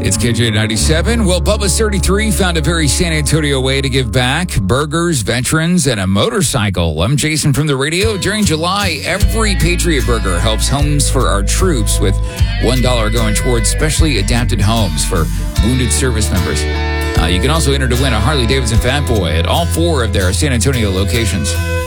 It's KJ97. Well, Bubba's 33 found a very San Antonio way to give back. Burgers, veterans, and a motorcycle. I'm Jason from the radio. During July, every Patriot Burger helps Homes for Our Troops with $1 going towards specially adapted homes for wounded service members. You can also enter to win a Harley-Davidson Fat Boy at all 4 of their San Antonio locations.